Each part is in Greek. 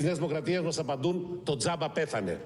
της Νέας Δημοκρατίας μας απαντούν το τζάμπα πέθανε.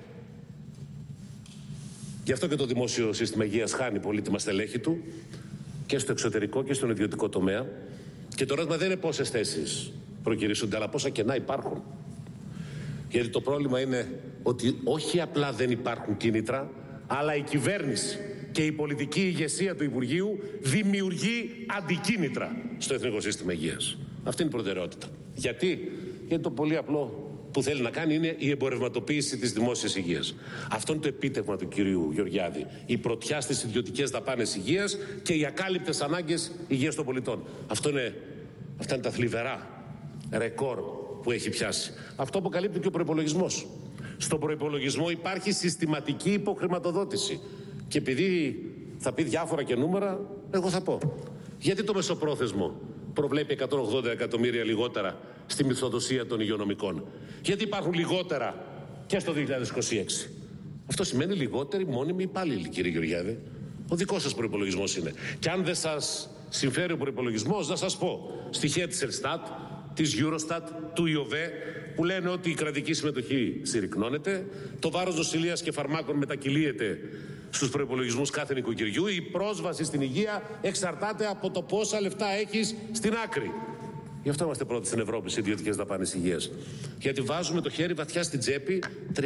Γι' αυτό και το δημόσιο σύστημα υγείας χάνει πολύτιμα στελέχη του και στο εξωτερικό και στον ιδιωτικό τομέα. Και το ερώτημα δεν είναι πόσες θέσεις προκυρήσονται, αλλά πόσα κενά υπάρχουν. Γιατί το πρόβλημα είναι ότι όχι απλά δεν υπάρχουν κίνητρα, αλλά η κυβέρνηση και η πολιτική ηγεσία του Υπουργείου δημιουργεί αντικίνητρα στο Εθνικό Σύστημα Υγείας. Αυτή είναι η προτεραιότητα. Γιατί το πολύ απλό που θέλει να κάνει είναι η εμπορευματοποίηση της δημόσιας υγείας. Αυτό είναι το επίτευγμα του κυρίου Γεωργιάδη. Η πρωτιά στις ιδιωτικές δαπάνες υγείας και οι ακάλυπτες ανάγκες υγείας των πολιτών. Αυτά είναι τα θλιβερά ρεκόρ που έχει πιάσει. Αυτό αποκαλύπτει και ο προϋπολογισμός. Στον προϋπολογισμό υπάρχει συστηματική υποχρηματοδότηση. Και επειδή θα πει διάφορα και νούμερα, εγώ θα πω. Γιατί το μεσοπρόθεσμο προβλέπει 180 εκατομμύρια λιγότερα στη μισθοδοσία των υγειονομικών? Γιατί υπάρχουν λιγότερα και στο 2026? Αυτό σημαίνει λιγότεροι μόνιμοι υπάλληλοι, κύριε Γεωργιάδη. Ο δικός σας προϋπολογισμός είναι. Και αν δεν σας συμφέρει ο προϋπολογισμός, να σας πω στοιχεία της Ελστάτ, της Eurostat, του ΙΟΒΕ, που λένε ότι η κρατική συμμετοχή συρρικνώνεται, το βάρος νοσηλείας και φαρμάκων μετακυλίεται στους προϋπολογισμούς κάθε νοικοκυριού, η πρόσβαση στην υγεία εξαρτάται από το πόσα λεφτά έχεις στην άκρη. Γι' αυτό είμαστε πρώτοι στην Ευρώπη σε ιδιωτικές δαπάνες υγείας. Γιατί βάζουμε το χέρι βαθιά στην τσέπη,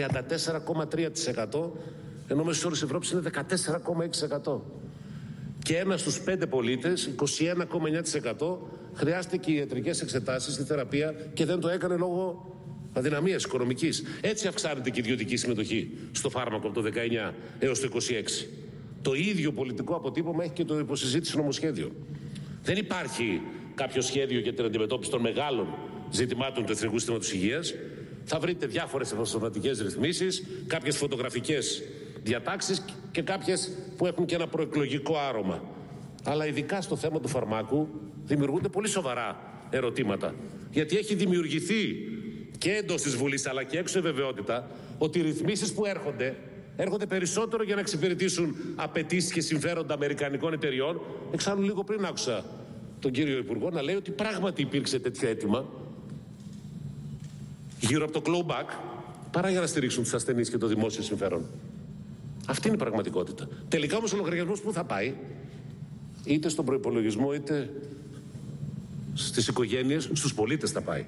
34,3%, ενώ μέσος όρος της Ευρώπης είναι 14,6%. Και ένας στους 5 πολίτες, 21,9%, χρειάστηκε ιατρικές εξετάσεις στη θεραπεία και δεν το έκανε λόγω αδυναμίας οικονομικής. Έτσι αυξάνεται και η ιδιωτική συμμετοχή στο φάρμακο από το 19 έως το 26. Το ίδιο πολιτικό αποτύπωμα έχει και το υποσυζήτηση νομοσχέδιο. Δεν υπάρχει κάποιο σχέδιο για την αντιμετώπιση των μεγάλων ζητημάτων του Εθνικού Συστήματος Υγείας. Θα βρείτε διάφορες εφαρμοστικές ρυθμίσεις, κάποιες φωτογραφικές διατάξεις και κάποιες που έχουν και ένα προεκλογικό άρωμα. Αλλά ειδικά στο θέμα του φαρμάκου δημιουργούνται πολύ σοβαρά ερωτήματα. Γιατί έχει δημιουργηθεί και εντός της Βουλής αλλά και έξω η βεβαιότητα ότι οι ρυθμίσεις που έρχονται περισσότερο για να εξυπηρετήσουν απαιτήσεις και συμφέροντα αμερικανικών εταιριών. Εξάλλου λίγο πριν άκουσα τον κύριο Υπουργό να λέει ότι πράγματι υπήρξε τέτοιο αίτημα γύρω από το clawback παρά για να στηρίξουν τους ασθενείς και το δημόσιο συμφέρον. Αυτή είναι η πραγματικότητα. Τελικά όμως ο λογαριασμός πού θα πάει? Είτε στον προϋπολογισμό είτε στις οικογένειες, στους πολίτες θα πάει.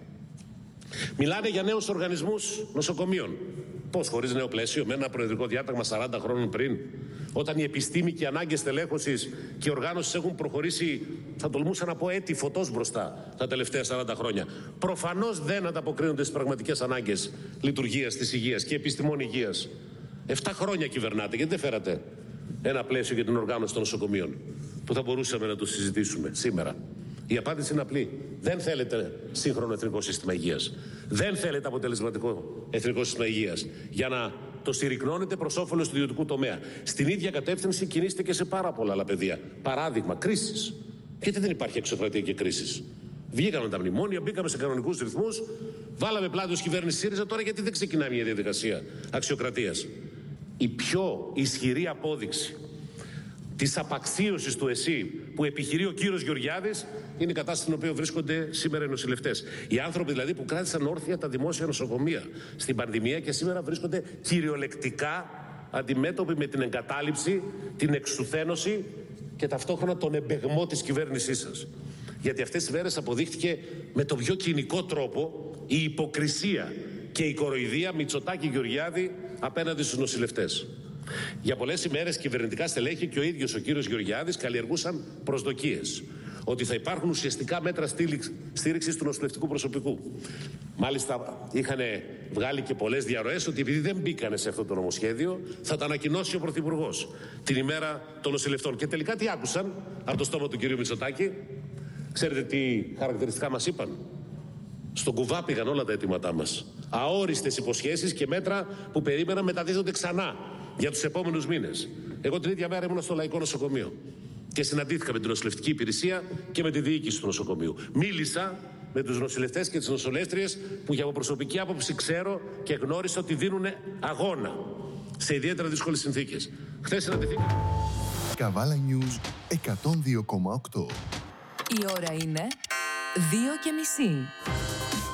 Μιλάνε για νέους οργανισμούς νοσοκομείων. Πώς, χωρίς νέο πλαίσιο, με ένα προεδρικό διάταγμα 40 χρόνων πριν, όταν η επιστήμη και οι ανάγκες τελέχωσης και οργάνωσης έχουν προχωρήσει, θα τολμούσα να πω έτη φωτός μπροστά τα τελευταία 40 χρόνια. Προφανώς δεν ανταποκρίνονται στις πραγματικές ανάγκες λειτουργίας της υγείας και επιστημών υγείας. 7 χρόνια κυβερνάτε, γιατί δεν φέρατε ένα πλαίσιο για την οργάνωση των νοσοκομείων που θα μπορούσαμε να το συζητήσουμε σήμερα? Η απάντηση είναι απλή. Δεν θέλετε σύγχρονο εθνικό σύστημα υγείας. Δεν θέλετε αποτελεσματικό εθνικό σύστημα υγείας για να το συρρικνώνετε προς όφελος του ιδιωτικού τομέα. Στην ίδια κατεύθυνση κινείστε και σε πάρα πολλά άλλα πεδία. Παράδειγμα, κρίσεις. Γιατί δεν υπάρχει εξωκρατία και κρίσεις? Βγήκαμε τα μνημόνια, μπήκαμε σε κανονικούς ρυθμούς, βάλαμε πλάτη ως κυβέρνηση ΣΥΡΙΖΑ. Τώρα γιατί δεν ξεκινάει μια διαδικασία αξιοκρατίας? Η πιο ισχυρή απόδειξη της απαξίωσης του ΕΣΥ που επιχειρεί ο κύριος Γεωργιάδης είναι η κατάσταση στην οποία βρίσκονται σήμερα οι νοσηλευτές. Οι άνθρωποι δηλαδή που κράτησαν όρθια τα δημόσια νοσοκομεία στην πανδημία και σήμερα βρίσκονται κυριολεκτικά αντιμέτωποι με την εγκατάλειψη, την εξουθένωση και ταυτόχρονα τον εμπεγμό της κυβέρνησής σας. Γιατί αυτές τις μέρες αποδείχτηκε με τον πιο κοινικό τρόπο η υποκρισία και η κοροϊδία Μητσοτάκη Γεωργιάδη απέναντι στους νοσηλευτές. Για πολλές ημέρες κυβερνητικά στελέχη και ο ίδιος ο κύριος Γεωργιάδης καλλιεργούσαν προσδοκίες ότι θα υπάρχουν ουσιαστικά μέτρα στήριξης του νοσηλευτικού προσωπικού. Μάλιστα είχαν βγάλει και πολλές διαρροές ότι επειδή δεν μπήκανε σε αυτό το νομοσχέδιο θα τα ανακοινώσει ο Πρωθυπουργός την ημέρα των νοσηλευτών. Και τελικά τι άκουσαν από το στόμα του κυρίου Μητσοτάκη? Ξέρετε τι χαρακτηριστικά μας είπαν? Στον κουβά πήγαν όλα τα αιτήματά μας. Αόριστες υποσχέσεις και μέτρα που περίμεναν μεταδίδονται ξανά για τους επόμενους μήνες. Εγώ την ίδια μέρα ήμουν στο Λαϊκό Νοσοκομείο και συναντήθηκα με την νοσηλευτική υπηρεσία και με τη διοίκηση του νοσοκομείου. Μίλησα με τους νοσηλευτές και τις νοσηλεύτριες που για προσωπική άποψη ξέρω και γνώρισα ότι δίνουν αγώνα σε ιδιαίτερα δύσκολες συνθήκες. Χθες συναντηθήκαμε. Καβάλα News 102,8. Η ώρα είναι 2:30.